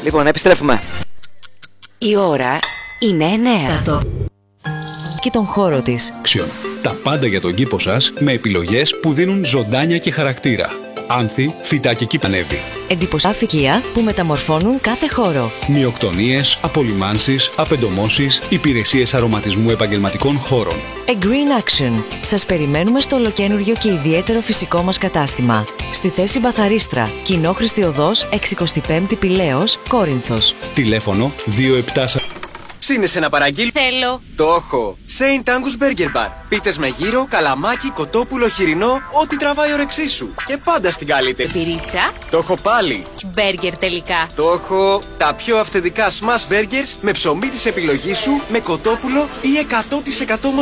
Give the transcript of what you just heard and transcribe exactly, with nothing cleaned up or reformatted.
Λοιπόν, επιστρέφουμε. Η ώρα είναι εννέα. Και τον χώρο της. Τα πάντα για τον κήπο σας με επιλογές που δίνουν ζωντάνια και χαρακτήρα. Άνθη, φυτά και πανεύει. Εντυπωσιακά που μεταμορφώνουν κάθε χώρο. Μειοκτονίες, απολυμάνσεις, απεντομώσεις, υπηρεσίες αρωματισμού επαγγελματικών χώρων. A Green Action. Σας περιμένουμε στο ολοκαίνουργιο και ιδιαίτερο φυσικό μας κατάστημα. Στη θέση Μπαθαρίστρα, Κοινόχρηστη Οδός, εξηκοστή πέμπτη Πηλαίος, Κόρινθος. Τηλέφωνο δύο επτά. Ψήνεσαι να παραγγείλει? Θέλω. Το έχω. Saint Angus Burger Bar. Πίτες με γύρο, καλαμάκι, κοτόπουλο, χοιρινό, ό,τι τραβάει η όρεξή σου. Και πάντα στην καλύτερη. Πυρίτσα. Το έχω πάλι. Μπέργκερ τελικά. Το έχω. Τα πιο αυθεντικά smash burgers με ψωμί της επιλογής σου, με κοτόπουλο ή εκατό τοις εκατό